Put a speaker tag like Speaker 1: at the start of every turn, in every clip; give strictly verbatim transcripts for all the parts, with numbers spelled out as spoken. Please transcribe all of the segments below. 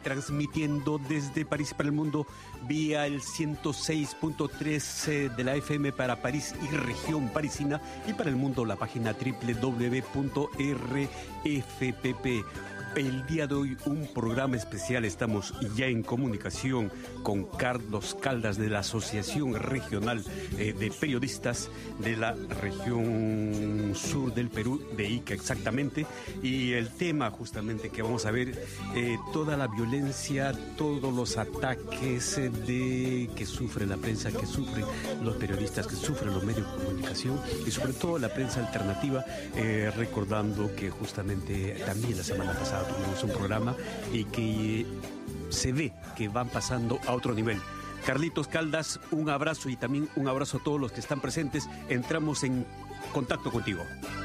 Speaker 1: Transmitiendo desde París para el mundo vía el ciento seis punto tres de la F M para París y región parisina, y para el mundo la página doble u doble u doble u punto r f p p. El día de hoy un programa especial. Estamos ya en comunicación con Carlos Caldas de la Asociación Regional eh, de Periodistas de la región sur del Perú, de Ica exactamente, y el tema justamente que vamos a ver, eh, toda la violencia, todos los ataques eh, de que sufre la prensa, que sufren los periodistas, que sufren los medios de comunicación y sobre todo la prensa alternativa, eh, recordando que justamente también la semana pasada tuvimos un programa y que se ve que van pasando a otro nivel. Carlitos Caldas, un abrazo y también un abrazo a todos los que están presentes. Entramos en contacto contigo.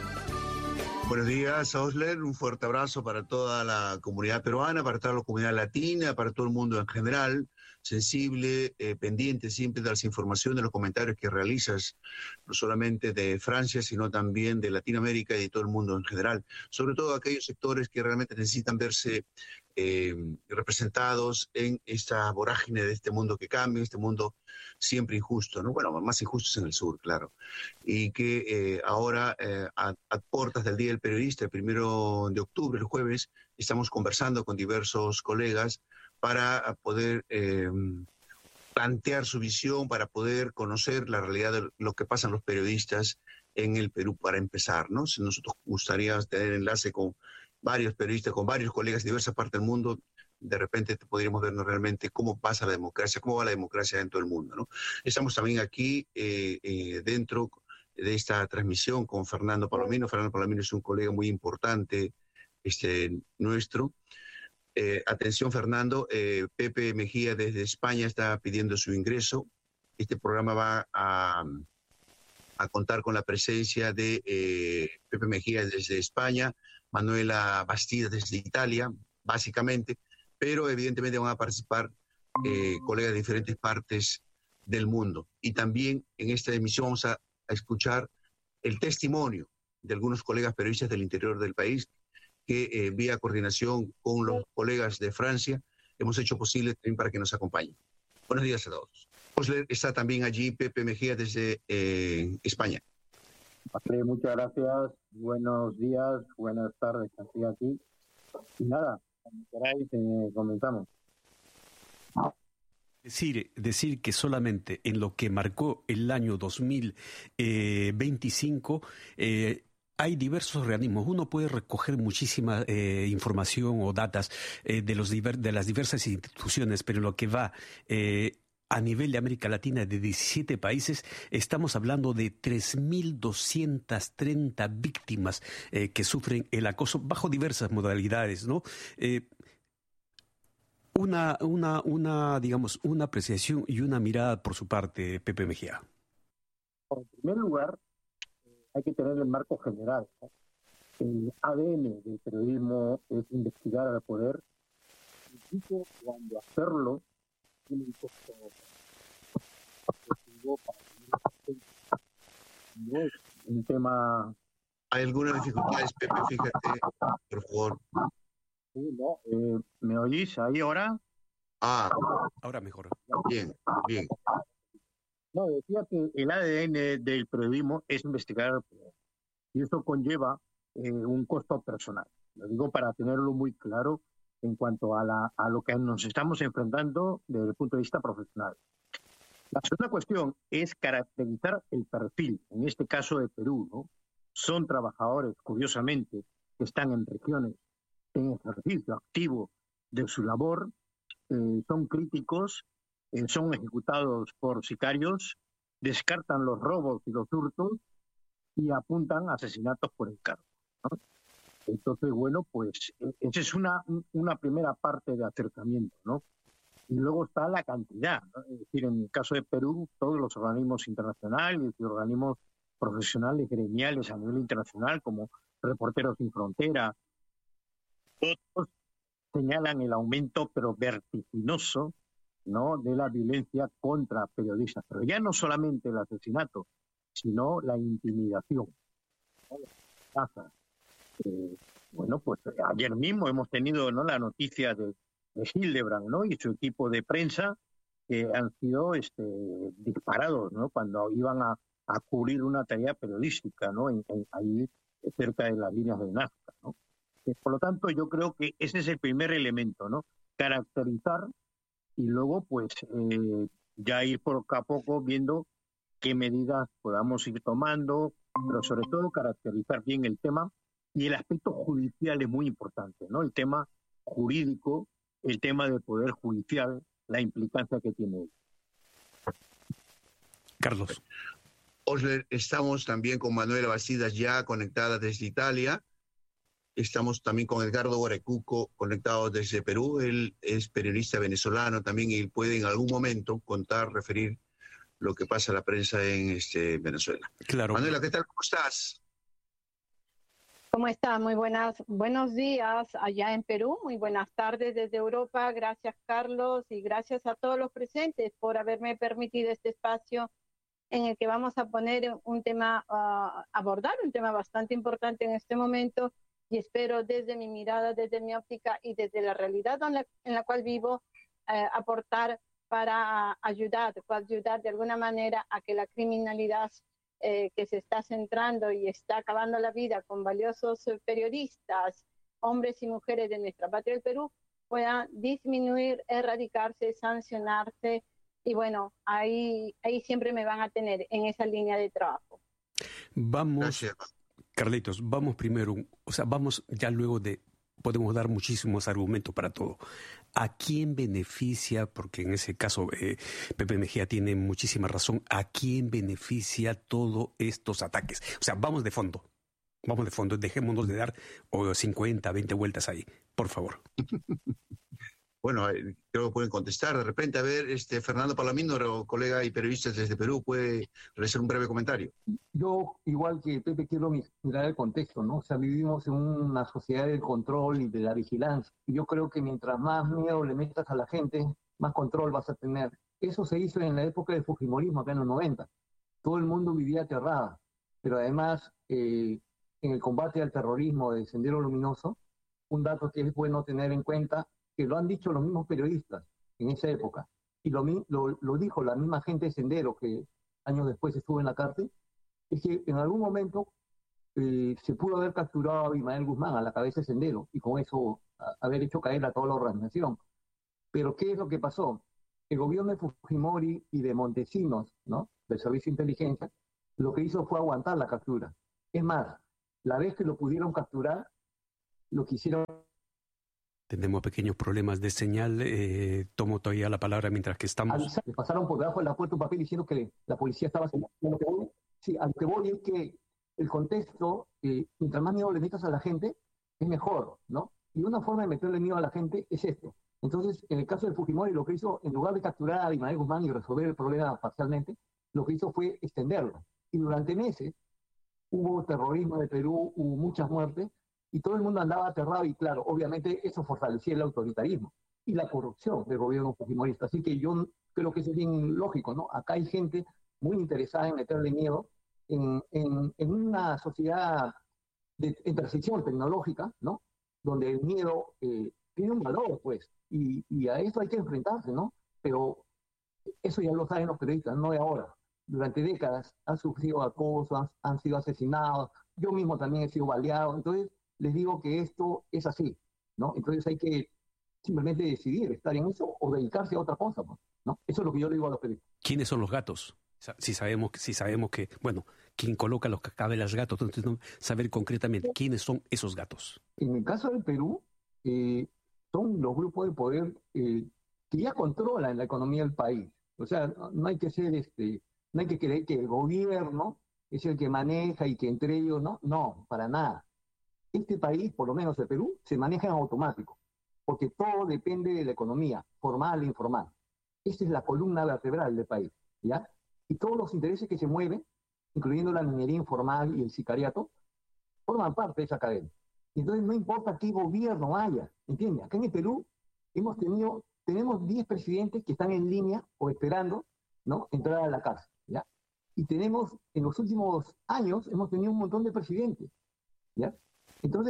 Speaker 2: Buenos días, Osler. Un fuerte abrazo para toda la comunidad peruana, para toda la comunidad latina, para todo el mundo en general. Sensible, eh, pendiente siempre de las informaciones, de los comentarios que realizas, no solamente de Francia, sino también de Latinoamérica y de todo el mundo en general. Sobre todo aquellos sectores que realmente necesitan verse eh, representados en esta vorágine de este mundo que cambia, este mundo siempre injusto, ¿no? Bueno, más injustos en el sur, claro. Y que eh, ahora, eh, a, a puertas del Día del Periodista, el primero de octubre, el jueves, estamos conversando con diversos colegas para poder eh, plantear su visión, para poder conocer la realidad de lo que pasan los periodistas en el Perú, para empezar, ¿no? Si nosotros gustaría tener enlace con varios periodistas, con varios colegas de diversas partes del mundo, de repente podríamos vernos realmente cómo pasa la democracia, cómo va la democracia en todo el mundo, ¿no? Estamos también aquí eh, eh, dentro de esta transmisión con Fernando Palomino. Fernando Palomino es un colega muy importante este, nuestro. Eh, atención, Fernando, eh, Pepe Mejía desde España está pidiendo su ingreso. Este programa va a, a contar con la presencia de eh, Pepe Mejía desde España, Manuela Bastida desde Italia, básicamente, pero evidentemente van a participar eh, colegas de diferentes partes del mundo. Y también en esta emisión vamos a, a escuchar el testimonio de algunos colegas periodistas del interior del país, que eh, vía coordinación con los colegas de Francia hemos hecho posible también para que nos acompañen. Buenos días a todos. Osler, está también allí Pepe Mejía desde eh, España.
Speaker 3: Vale, muchas gracias. Buenos días, buenas tardes, estoy aquí. Y nada, cuando queráis, eh, comenzamos.
Speaker 1: Decir, decir que solamente en lo que marcó el año dos mil veinticinco, eh, hay diversos organismos. Uno puede recoger muchísima eh, información o datas eh, de, los diver, de las diversas instituciones, pero lo que va eh, a nivel de América Latina, de diecisiete países, estamos hablando de tres mil doscientas treinta víctimas eh, que sufren el acoso bajo diversas modalidades, ¿no? Eh, una, una, una, digamos, una apreciación y una mirada por su parte, Pepe Mejía.
Speaker 3: En primer lugar, hay que tener el marco general, ¿no? El A D N del periodismo es investigar al poder, incluso cuando hacerlo tiene un costo objetivo para no es un tema.
Speaker 2: ¿Hay algunas dificultades, Pepe? Fíjate, por favor.
Speaker 3: Sí, no, eh, ¿me oís ahí ahora?
Speaker 2: Ah,
Speaker 1: ahora mejor.
Speaker 2: Bien, bien.
Speaker 3: No, decía que el A D N del periodismo es investigar al poder. Y eso conlleva eh, un costo personal. Lo digo para tenerlo muy claro en cuanto a, la, a lo que nos estamos enfrentando desde el punto de vista profesional. La segunda cuestión es caracterizar el perfil, en este caso de Perú, ¿no? Son trabajadores, curiosamente, que están en regiones en ejercicio activo de su labor, eh, son críticos, eh, son ejecutados por sicarios, descartan los robos y los hurtos y apuntan a asesinatos por encargo, ¿no? Entonces, bueno, pues esa es una, una primera parte de acercamiento, ¿no? Y luego está la cantidad, ¿no? Es decir, en el caso de Perú, todos los organismos internacionales y organismos profesionales, gremiales a nivel internacional, como Reporteros Sin Frontera, todos señalan el aumento, pero vertiginoso, ¿no?, de la violencia contra periodistas. Pero ya no solamente el asesinato, sino la intimidación, ¿no? Las amenazas. Eh, bueno, pues ayer mismo hemos tenido, ¿no?, la noticia de, Hildebrand, ¿no? Y su equipo de prensa, que han sido este, disparados, ¿no? Cuando iban a, a cubrir una tarea periodística, ¿no? En, en, ahí cerca de las líneas de Nazca, ¿no? Eh, por lo tanto, yo creo que ese es el primer elemento, ¿no? Caracterizar y luego, pues, eh, ya ir poco a poco viendo qué medidas podamos ir tomando, pero sobre todo caracterizar bien el tema. Y el aspecto judicial es muy importante, ¿no? El tema jurídico, el tema del poder judicial, la implicancia que tiene.
Speaker 1: Carlos.
Speaker 2: Osler, estamos también con Manuela Bastidas ya conectada desde Italia. Estamos también con Edgardo Guarecuco conectado desde Perú. Él es periodista venezolano también y puede en algún momento contar, referir lo que pasa en la prensa en este, Venezuela.
Speaker 1: Claro.
Speaker 2: Manuela, ¿qué tal? ¿Cómo estás?
Speaker 4: ¿Cómo está? Muy buenas, buenos días allá en Perú, muy buenas tardes desde Europa. Gracias, Carlos, y gracias a todos los presentes por haberme permitido este espacio en el que vamos a poner un tema, uh, abordar un tema bastante importante en este momento, y espero desde mi mirada, desde mi óptica y desde la realidad en la, en la cual vivo, uh, aportar para ayudar, para ayudar de alguna manera a que la criminalidad Eh, que se está centrando y está acabando la vida con valiosos eh, periodistas, hombres y mujeres de nuestra patria del Perú, pueda disminuir, erradicarse, sancionarse, y bueno, ahí, ahí siempre me van a tener en esa línea de trabajo.
Speaker 1: Vamos,
Speaker 2: Gracias.
Speaker 1: Carlitos, vamos primero, o sea, vamos ya luego de, podemos dar muchísimos argumentos para todo. ¿A quién beneficia? Porque en ese caso eh, Pepe Mejía tiene muchísima razón. ¿A quién beneficia todos estos ataques? O sea, vamos de fondo. Vamos de fondo. Dejémonos de dar oh, cincuenta, veinte vueltas ahí, por favor.
Speaker 2: Bueno, creo que pueden contestar. De repente, a ver, este Fernando Palomino, colega y periodista desde Perú, puede realizar un breve comentario.
Speaker 5: Yo, igual que Pepe, quiero mirar el contexto, ¿no? O sea, vivimos en una sociedad del control y de la vigilancia. Y yo creo que mientras más miedo le metas a la gente, más control vas a tener. Eso se hizo en la época del fujimorismo, acá en los noventa. Todo el mundo vivía aterrado. Pero además, eh, en el combate al terrorismo de Sendero Luminoso, un dato que es bueno tener en cuenta, que lo han dicho los mismos periodistas en esa época, y lo, lo, lo dijo la misma gente de Sendero que años después estuvo en la cárcel, es que en algún momento eh, se pudo haber capturado a Abimael Guzmán a la cabeza de Sendero, y con eso a, haber hecho caer a toda la organización. Pero ¿qué es lo que pasó? El gobierno de Fujimori y de Montesinos, ¿no?, del Servicio de Inteligencia, lo que hizo fue aguantar la captura. Es más, la vez que lo pudieron capturar, lo quisieron...
Speaker 1: Tenemos pequeños problemas de señal. Eh, tomo todavía la palabra mientras que estamos.
Speaker 5: Le pasaron por debajo de la puerta un papel diciendo que la policía estaba... Lo que voy, sí, a lo que voy es que el contexto, eh, mientras más miedo le metas a la gente, es mejor, ¿no? Y una forma de meterle miedo a la gente es esto. Entonces, en el caso de Fujimori, lo que hizo, en lugar de capturar a Abimael Guzmán y resolver el problema parcialmente, lo que hizo fue extenderlo. Y durante meses hubo terrorismo de Perú, hubo muchas muertes, y todo el mundo andaba aterrado, y claro, obviamente eso fortalecía el autoritarismo y la corrupción del gobierno fujimorista. Así que yo creo que eso es bien lógico, ¿no? Acá hay gente muy interesada en meterle miedo en, en, en una sociedad de, en transición tecnológica, ¿no? Donde el miedo eh, tiene un valor, pues, y, y a eso hay que enfrentarse, ¿no? Pero eso ya lo saben los periodistas, no de ahora. Durante décadas han sufrido acoso, han, han sido asesinados, yo mismo también he sido baleado, entonces les digo que esto es así, ¿no? Entonces hay que simplemente decidir estar en eso o dedicarse a otra cosa, ¿no? Eso es lo que yo le digo a los periodistas.
Speaker 1: ¿Quiénes son los gatos? Si sabemos, si sabemos que, bueno, ¿quién coloca los cacabelas gatos? Entonces, no, saber concretamente quiénes son esos gatos.
Speaker 5: En el caso del Perú, eh, son los grupos de poder eh, que ya controlan la economía del país. O sea, no hay que ser, este, no hay que creer que el gobierno es el que maneja y que entre ellos, no, no, para nada. Este país, por lo menos el Perú, se maneja en automático, porque todo depende de la economía, formal e informal. Esa es la columna vertebral del país, ¿ya? Y todos los intereses que se mueven, incluyendo la minería informal y el sicariato, forman parte de esa cadena. Y entonces no importa qué gobierno haya, ¿entiendes? Acá en el Perú hemos tenido, tenemos diez presidentes que están en línea o esperando, ¿no?, entrar a la cárcel, ¿ya? Y tenemos, en los últimos años, hemos tenido un montón de presidentes, ¿ya? Entonces,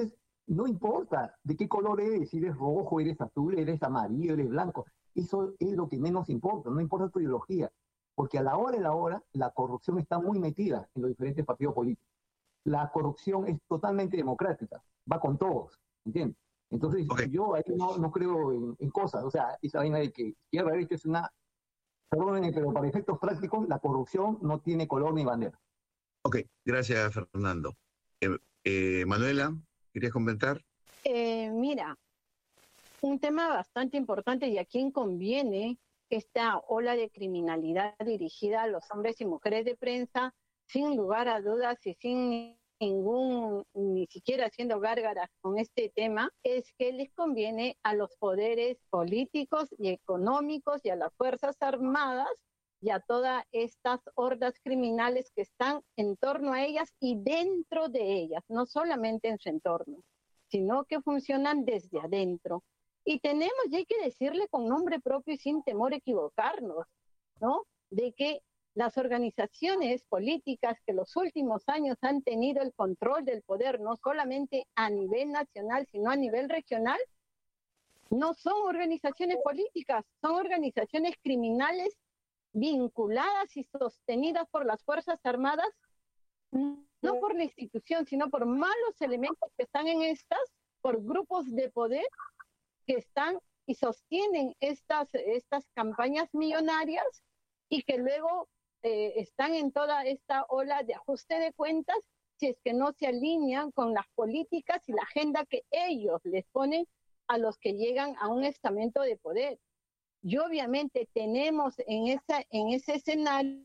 Speaker 5: no importa de qué color eres, si eres rojo, eres azul, eres amarillo, eres blanco. Eso es lo que menos importa, no importa tu ideología. Porque a la hora de la hora, la corrupción está muy metida en los diferentes partidos políticos. La corrupción es totalmente democrática, va con todos, ¿entiendes? Entonces, okay. yo ahí no, no creo en, en cosas, o sea, esa vaina de que izquierda derecha es una... Perdónenme, pero para efectos prácticos, la corrupción no tiene color ni bandera.
Speaker 2: Ok, gracias, Fernando. Eh, eh, Manuela, ¿querías comentar?
Speaker 4: Eh, mira, un tema bastante importante y a quién conviene esta ola de criminalidad dirigida a los hombres y mujeres de prensa, sin lugar a dudas y sin ningún, ni siquiera haciendo gárgaras con este tema, es que les conviene a los poderes políticos y económicos y a las Fuerzas Armadas y a todas estas hordas criminales que están en torno a ellas y dentro de ellas, no solamente en su entorno, sino que funcionan desde adentro. Y tenemos, y hay que decirle con nombre propio y sin temor a equivocarnos, ¿no? De que las organizaciones políticas que los últimos años han tenido el control del poder, no solamente a nivel nacional, sino a nivel regional, no son organizaciones políticas, son organizaciones criminales vinculadas y sostenidas por las Fuerzas Armadas, no por la institución, sino por malos elementos que están en estas, por grupos de poder que están y sostienen estas, estas campañas millonarias y que luego eh, están en toda esta ola de ajuste de cuentas si es que no se alinean con las políticas y la agenda que ellos les ponen a los que llegan a un estamento de poder. Y obviamente tenemos en, esa, en ese escenario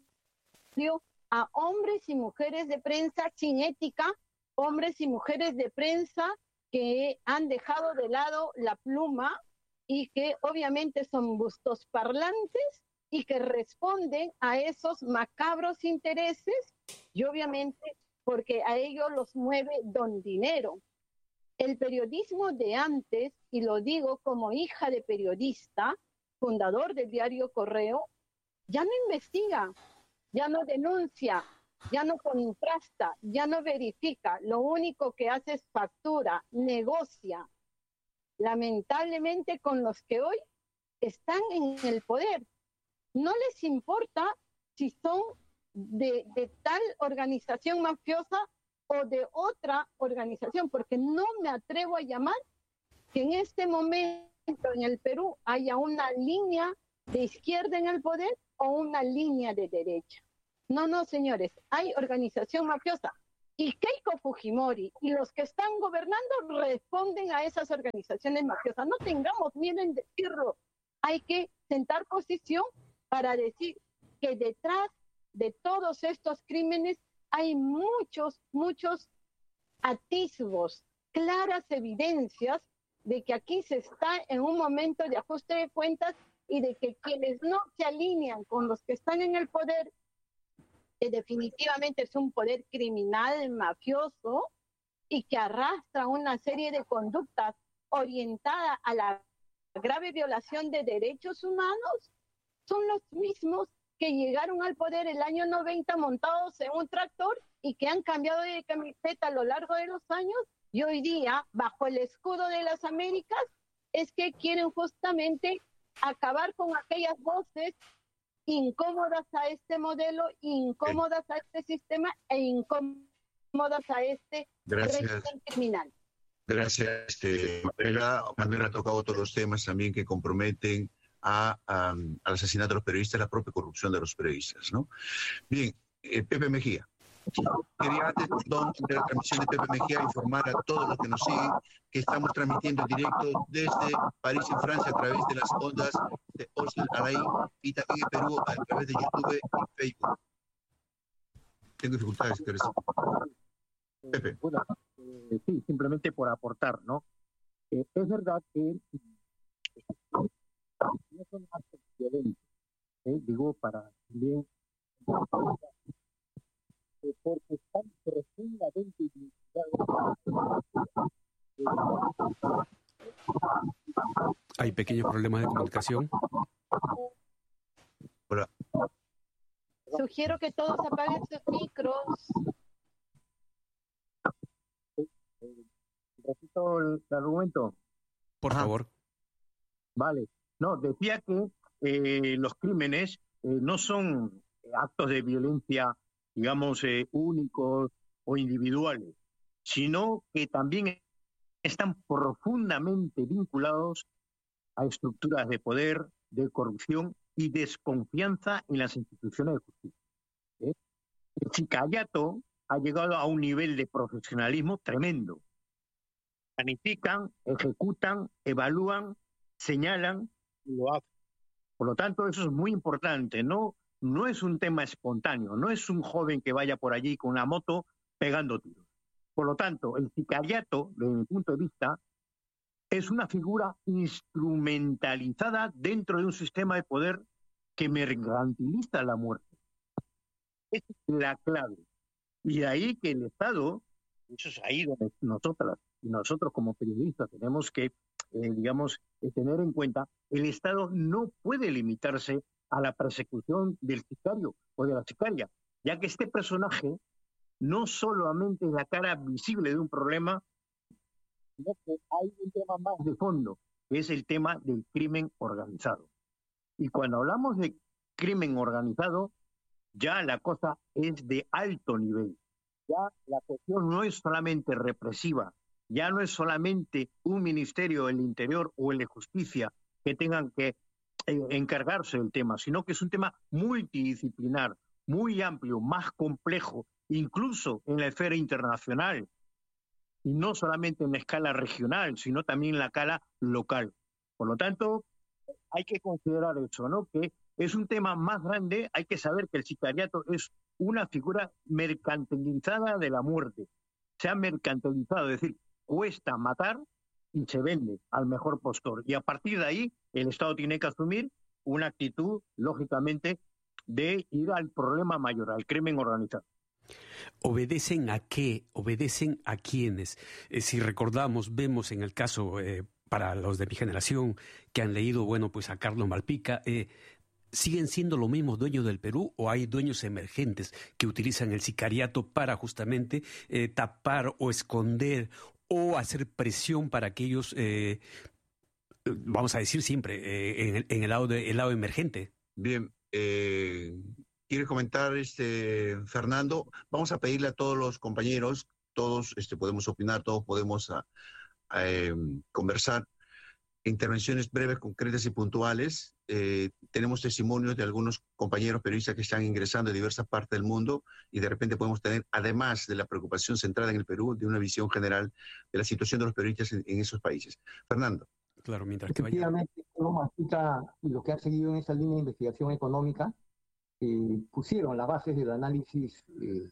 Speaker 4: a hombres y mujeres de prensa sin ética, hombres y mujeres de prensa que han dejado de lado la pluma y que obviamente son bustos parlantes y que responden a esos macabros intereses y obviamente porque a ellos los mueve don dinero. El periodismo de antes, y lo digo como hija de periodista, fundador del diario Correo, ya no investiga, ya no denuncia, ya no contrasta, ya no verifica, lo único que hace es factura, negocia, lamentablemente con los que hoy están en el poder. No les importa si son de, de tal organización mafiosa o de otra organización, porque no me atrevo a llamar que en este momento en el Perú haya una línea de izquierda en el poder o una línea de derecha. No, no, señores, hay organización mafiosa. Y Keiko Fujimori y los que están gobernando responden a esas organizaciones mafiosas. No tengamos miedo en decirlo. Hay que sentar posición para decir que detrás de todos estos crímenes hay muchos, muchos atisbos, claras evidencias de que aquí se está en un momento de ajuste de cuentas y de que quienes no se alinean con los que están en el poder, que definitivamente es un poder criminal, mafioso, y que arrastra una serie de conductas orientadas a la grave violación de derechos humanos, son los mismos que llegaron al poder el año noventa montados en un tractor y que han cambiado de camiseta a lo largo de los años y hoy día, bajo el escudo de las Américas, es que quieren justamente acabar con aquellas voces incómodas a este modelo, incómodas a este sistema e incómodas a este régimen criminal.
Speaker 2: Gracias, este, Manuela. Manuela ha tocado todos los temas también que comprometen a, a, al asesinato de los periodistas, la propia corrupción de los periodistas, ¿no? Bien, eh, Pepe Mejía. Quería antes de la transmisión de Pepe Mejía informar a todos los que nos siguen que estamos transmitiendo en directo desde París, en Francia, a través de las ondas de Osler Alain y también en Perú a través de YouTube y Facebook. Tengo dificultades, ¿qué Pepe.
Speaker 3: Bueno, eh, sí, simplemente por aportar, ¿no? Eh, es verdad que no son actos violentos, ¿eh? Digo, para también eh, porque están profundamente vinculados.
Speaker 1: Hay pequeños problemas de comunicación.
Speaker 2: Hola.
Speaker 4: Sugiero que todos apaguen sus micros.
Speaker 3: Un ratito completo el, el argumento?
Speaker 1: Por
Speaker 2: Ajá.
Speaker 1: favor.
Speaker 3: Vale. No, decía que eh, los crímenes eh, no son actos de violencia, digamos, eh, únicos o individuales, sino que también están profundamente vinculados a estructuras de poder, de corrupción y desconfianza en las instituciones de justicia. ¿eh? El sicariato ha llegado a un nivel de profesionalismo tremendo. Planifican, ejecutan, evalúan, señalan y lo hacen. Por lo tanto, eso es muy importante. No, no es un tema espontáneo, no es un joven que vaya por allí con una moto pegando tiros. Por lo tanto, el sicariato, desde mi punto de vista, es una figura instrumentalizada dentro de un sistema de poder que mercantiliza la muerte. Esa es la clave. Y de ahí que el Estado, eso es ahí donde nosotras y nosotros como periodistas tenemos que, eh, digamos, eh, tener en cuenta, el Estado no puede limitarse a la persecución del sicario o de la sicaria, ya que este personaje no solamente es la cara visible de un problema, sino que hay un tema más de fondo, que es el tema del crimen organizado. Y cuando hablamos de crimen organizado, ya la cosa es de alto nivel. Ya la cuestión no es solamente represiva, ya no es solamente un ministerio del Interior o el de Justicia que tengan que eh, encargarse del tema, sino que es un tema multidisciplinar, muy amplio, más complejo, incluso en la esfera internacional, y no solamente en la escala regional, sino también en la escala local. Por lo tanto, hay que considerar eso, ¿no? Que es un tema más grande, hay que saber que el sicariato es una figura mercantilizada de la muerte. Se ha mercantilizado, es decir, cuesta matar y se vende al mejor postor. Y a partir de ahí, el Estado tiene que asumir una actitud, lógicamente, de ir al problema mayor, al crimen organizado.
Speaker 1: ¿Obedecen a qué? ¿Obedecen a quiénes? Eh, si recordamos, vemos en el caso, eh, para los de mi generación, que han leído, bueno, pues a Carlos Malpica, eh, ¿siguen siendo los mismos dueños del Perú o hay dueños emergentes que utilizan el sicariato para justamente eh, tapar o esconder o hacer presión para que ellos, eh, vamos a decir siempre, eh, en, el, en el, lado de, el lado emergente?
Speaker 2: Bien, eh, ¿quieres comentar, este, Fernando? Vamos a pedirle a todos los compañeros, todos este, podemos opinar, todos podemos a, a, eh, conversar. Intervenciones breves, concretas y puntuales. Eh, tenemos testimonios de algunos compañeros periodistas que están ingresando de diversas partes del mundo y de repente podemos tener, además de la preocupación centrada en el Perú, de una visión general de la situación de los periodistas en, en esos países. Fernando.
Speaker 1: Claro, mientras que vaya.
Speaker 5: Efectivamente, Malpica y lo que ha seguido en esa línea de investigación económica eh, pusieron las bases del análisis eh,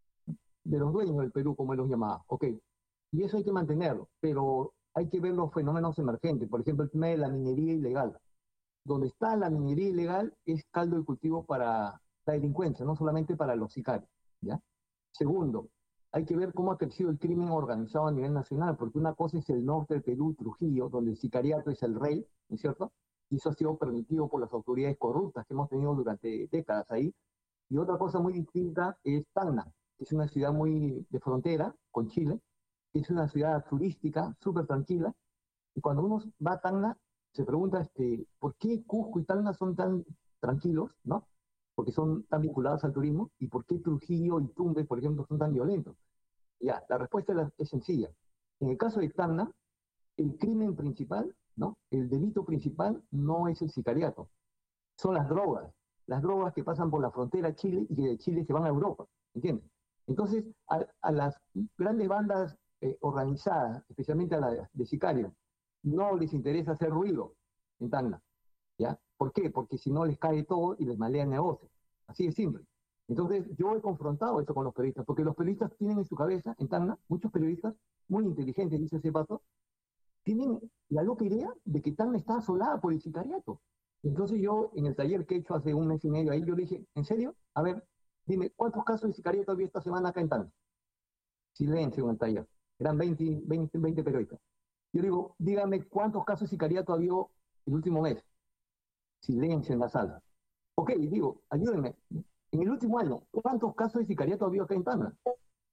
Speaker 5: de los dueños del Perú, como él los llamaba. Ok, y eso hay que mantenerlo, pero hay que ver los fenómenos emergentes. Por ejemplo, el tema de la minería ilegal. Donde está la minería ilegal es caldo de cultivo para la delincuencia, no solamente para los sicarios, ¿ya? Segundo, hay que ver cómo ha crecido el crimen organizado a nivel nacional, porque una cosa es el norte del Perú, Trujillo, donde el sicariato es el rey, ¿no es cierto? Y eso ha sido permitido por las autoridades corruptas que hemos tenido durante décadas ahí. Y otra cosa muy distinta es Tacna, que es una ciudad muy de frontera con Chile, que es una ciudad turística súper tranquila. Y cuando uno va a Tacna, se pregunta este, ¿por qué Cusco y Tacna son tan tranquilos, ¿no? Porque son tan vinculados al turismo, y por qué Trujillo y Tumbes, por ejemplo, son tan violentos. Ya, la respuesta es, es sencilla. En el caso de Tacna, el crimen principal, ¿no? El delito principal no es el sicariato, son las drogas. Las drogas que pasan por la frontera Chile y que de Chile se van a Europa, ¿entiendes? Entonces, a, a las grandes bandas eh, organizadas, especialmente a las de sicarios, no les interesa hacer ruido en Tacna, ¿ya? ¿Por qué? Porque si no les cae todo y les malea el negocio. Así de simple. Entonces, yo he confrontado eso con los periodistas, porque los periodistas tienen en su cabeza, en Tacna, muchos periodistas muy inteligentes, dice ese paso, tienen la loca idea de que Tacna está asolada por el sicariato. Entonces yo, en el taller que he hecho hace un mes y medio ahí, yo le dije, ¿en serio? A ver, dime, ¿cuántos casos de sicariato había esta semana acá en Tacna? Silencio en el taller. Eran veinte, veinte, veinte periodistas. Yo digo, dígame, ¿cuántos casos de sicariato había el último mes? Silencio en la sala. Ok, digo, ayúdenme. En el último año, ¿cuántos casos de sicariato había acá en Tacna?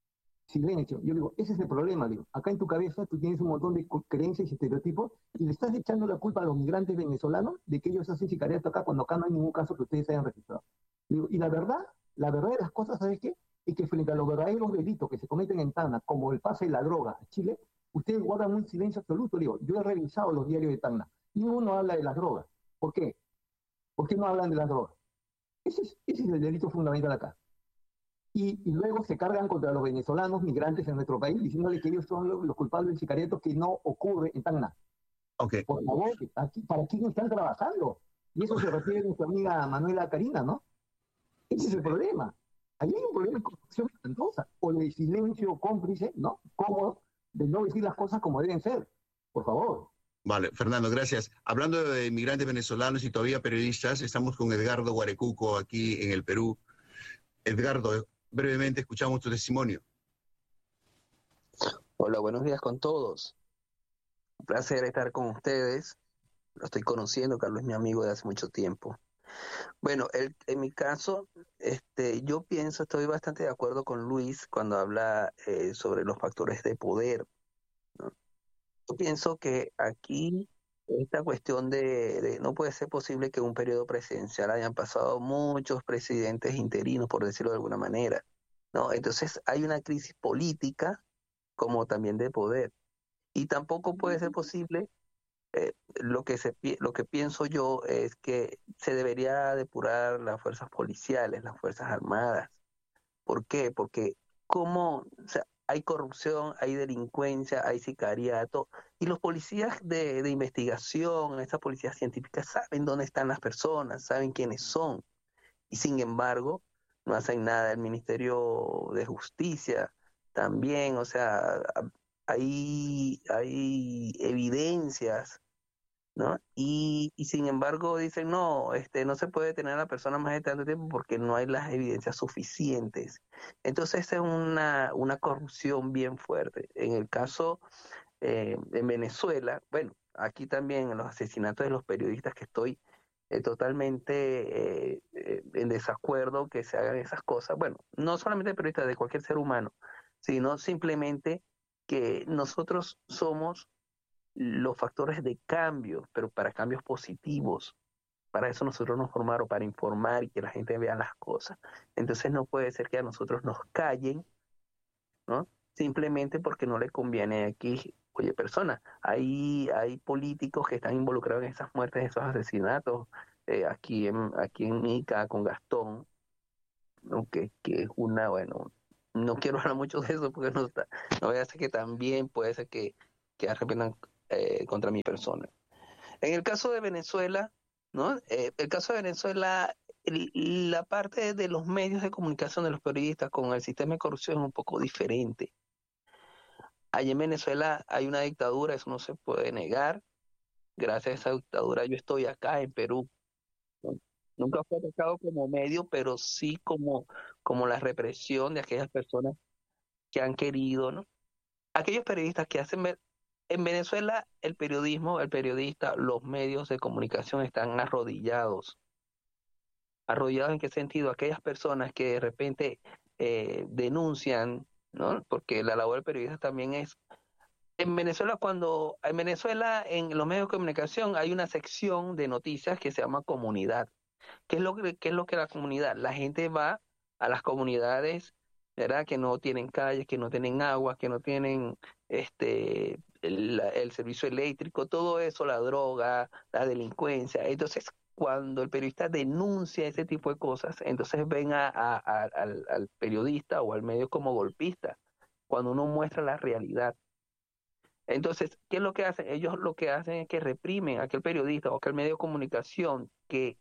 Speaker 5: silencio. Yo digo, ese es el problema, digo. Acá en tu cabeza tú tienes un montón de creencias y estereotipos y le estás echando la culpa a los migrantes venezolanos de que ellos hacen sicariato acá cuando acá no hay ningún caso que ustedes hayan registrado. Digo, y la verdad, la verdad de las cosas, ¿sabes qué? Es que frente a los verdaderos delitos que se cometen en Tacna, como el pase de la droga a Chile, ustedes guardan un silencio absoluto. Digo, yo he revisado los diarios de Tacna y ninguno habla de las drogas. ¿Por qué? ¿Por qué no hablan de las drogas? Ese es, ese es el delito fundamental acá. Y, y luego se cargan contra los venezolanos migrantes en nuestro país, diciéndole que ellos son los, los culpables del sicariato, que no ocurre en Tacna.
Speaker 2: Okay.
Speaker 5: Por favor, aquí, ¿para quién están trabajando? Y eso se refiere a nuestra amiga Manuela Karina, ¿no? Ese es el problema. Ahí hay un problema de corrupción espantosa, o de silencio cómplice, ¿no? Cómodo, de no decir las cosas como deben ser. Por favor.
Speaker 2: Vale, Fernando, gracias. Hablando de inmigrantes venezolanos y todavía periodistas, estamos con Edgardo Guarecuco aquí en el Perú. Edgardo, brevemente escuchamos tu testimonio.
Speaker 6: Hola, buenos días con todos. Un placer estar con ustedes. Lo estoy conociendo, Carlos es mi amigo de hace mucho tiempo. Bueno, el, en mi caso, este, yo pienso, estoy bastante de acuerdo con Luis cuando habla eh, sobre los factores de poder, ¿no? Yo pienso que aquí esta cuestión de, de no puede ser posible que en un periodo presidencial hayan pasado muchos presidentes interinos, por decirlo de alguna manera, ¿no? Entonces hay una crisis política como también de poder. Y tampoco puede ser posible, eh, lo que se lo que pienso yo es que se debería depurar las fuerzas policiales, las fuerzas armadas. ¿Por qué? Porque como, o sea, hay corrupción, hay delincuencia, hay sicariato, y los policías de, de investigación, estas policías científicas saben dónde están las personas, saben quiénes son, y sin embargo no hacen nada. El Ministerio de Justicia también, o sea, hay, hay evidencias, ¿no? Y, y sin embargo dicen, no, este, no se puede detener a la persona más de tanto tiempo porque no hay las evidencias suficientes. Entonces es una, una corrupción bien fuerte. En el caso eh, en Venezuela, bueno, aquí también en los asesinatos de los periodistas, que estoy eh, totalmente eh, eh, en desacuerdo que se hagan esas cosas. Bueno, no solamente de periodistas, de cualquier ser humano, sino simplemente que nosotros somos los factores de cambio, pero para cambios positivos. Para eso nosotros nos formaron, para informar y que la gente vea las cosas. Entonces no puede ser que a nosotros nos callen, ¿no? Simplemente porque no le conviene aquí. Oye, persona, hay, hay políticos que están involucrados en esas muertes, esos asesinatos, eh, aquí en aquí en Ica con Gastón, ¿no? que, que es una, bueno, no quiero hablar mucho de eso porque no está, no voy a hacer que también puede ser que, que arrepentan eh, contra mi persona. En el caso de Venezuela, ¿no? Eh, el caso de Venezuela, el, la parte de los medios de comunicación de los periodistas con el sistema de corrupción es un poco diferente. Allí en Venezuela hay una dictadura, eso no se puede negar. Gracias a esa dictadura yo estoy acá en Perú, ¿no? Nunca fue atacado como medio, pero sí como, como la represión de aquellas personas que han querido, ¿no? Aquellos periodistas que hacen ver, en Venezuela el periodismo, el periodista, los medios de comunicación están arrodillados. ¿Arrodillados en qué sentido? Aquellas personas que de repente eh, denuncian, ¿no? Porque la labor del periodista también es... En Venezuela, cuando... En Venezuela, en los medios de comunicación hay una sección de noticias que se llama comunidad. ¿Qué es lo que, qué es lo que la comunidad? La gente va a las comunidades, ¿verdad? Que no tienen calles, que no tienen agua, que no tienen este el, el servicio eléctrico, todo eso, la droga, la delincuencia. Entonces, cuando el periodista denuncia ese tipo de cosas, entonces ven a, a, a, al, al periodista o al medio como golpista, cuando uno muestra la realidad. Entonces, ¿qué es lo que hacen? Ellos lo que hacen es que reprimen a aquel periodista o aquel medio de comunicación que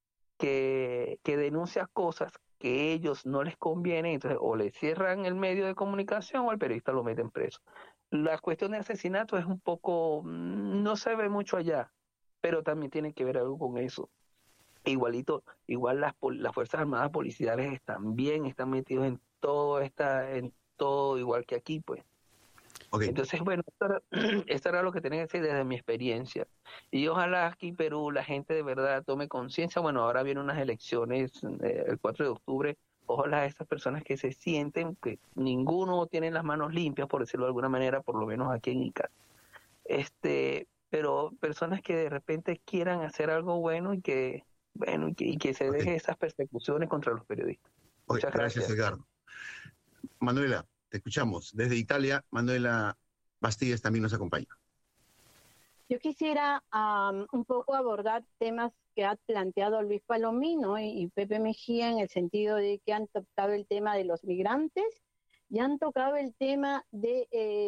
Speaker 6: que, que denuncia cosas que ellos no les conviene, entonces o le cierran el medio de comunicación o al periodista lo meten preso. La cuestión de asesinato es un poco, no se ve mucho allá, pero también tiene que ver algo con eso. Igualito, igual las, las Fuerzas Armadas policiales también están metidos en todo, esta, en todo igual que aquí, pues. Okay. Entonces, bueno, esto era, esto era lo que tenía que decir desde mi experiencia. Y ojalá aquí en Perú la gente de verdad tome conciencia. Bueno, ahora vienen unas elecciones eh, el cuatro de octubre. ojalá a esas personas que se sienten que ninguno tiene las manos limpias, por decirlo de alguna manera, por lo menos aquí en Ica. Este, pero personas que de repente quieran hacer algo bueno y que, bueno, y que, y que se
Speaker 2: Ok.
Speaker 6: deje esas persecuciones contra los periodistas.
Speaker 2: Ok,
Speaker 6: Muchas
Speaker 2: gracias,
Speaker 6: gracias.
Speaker 2: Edgardo. Manuela, te escuchamos. Desde Italia, Manuela Bastillas también nos acompaña.
Speaker 4: Yo quisiera um, un poco abordar temas que ha planteado Luis Palomino y, y Pepe Mejía, en el sentido de que han tocado el tema de los migrantes y han tocado el tema de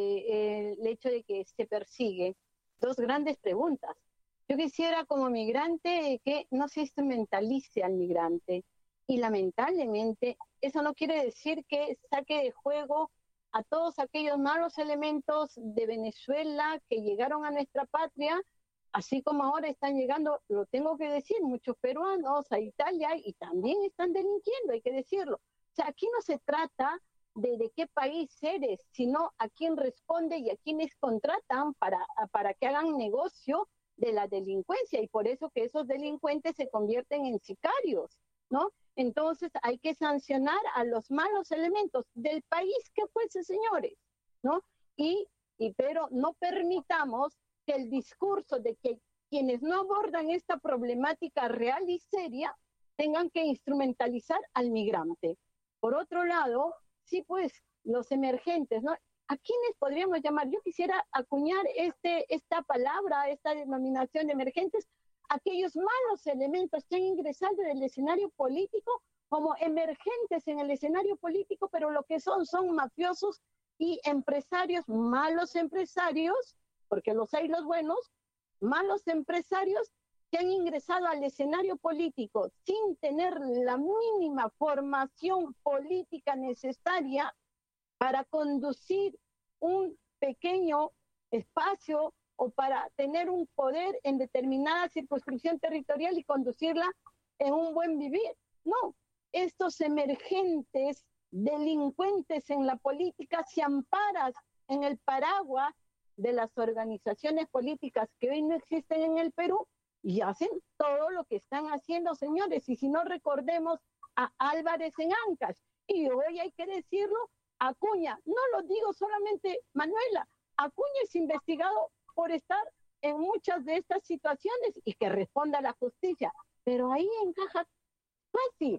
Speaker 4: eh, el hecho de que se persigue. Dos grandes preguntas. Yo quisiera, como migrante, que no se instrumentalice al migrante, y lamentablemente eso no quiere decir que saque de juego a todos aquellos malos elementos de Venezuela que llegaron a nuestra patria, así como ahora están llegando, lo tengo que decir, muchos peruanos a Italia y también están delinquiendo, hay que decirlo. O sea, aquí no se trata de, de qué país eres, sino a quién responde y a quiénes contratan para, para que hagan negocio de la delincuencia, y por eso que esos delincuentes se convierten en sicarios, ¿no? Entonces hay que sancionar a los malos elementos del país que fuese, señores, ¿no? Y, y pero no permitamos que el discurso de que quienes no abordan esta problemática real y seria tengan que instrumentalizar al migrante. Por otro lado, sí, pues los emergentes, ¿no? ¿A quiénes podríamos llamar? Yo quisiera acuñar este, esta palabra, esta denominación de emergentes, aquellos malos elementos que han ingresado en el escenario político como emergentes en el escenario político, pero lo que son son mafiosos y empresarios, malos empresarios, porque los hay los buenos, malos empresarios que han ingresado al escenario político sin tener la mínima formación política necesaria para conducir un pequeño espacio o para tener un poder en determinada circunscripción territorial y conducirla en un buen vivir. No, estos emergentes delincuentes en la política se amparan en el paraguas de las organizaciones políticas que hoy no existen en el Perú y hacen todo lo que están haciendo, señores. Y si no, recordemos a Álvarez en Ancash, y hoy hay que decirlo, Acuña, no lo digo solamente Manuela, Acuña es investigado por estar en muchas de estas situaciones y que responda a la justicia, pero ahí encaja fácil.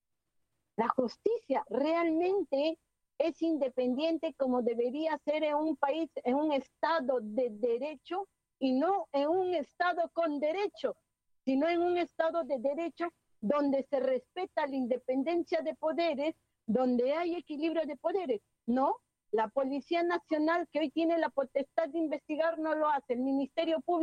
Speaker 4: La justicia realmente es independiente como debería ser en un país, en un estado de derecho, y no en un estado con derecho, sino en un estado de derecho donde se respeta la independencia de poderes, donde hay equilibrio de poderes. No, la Policía Nacional, que hoy tiene la potestad de investigar, no lo hace. El Ministerio Público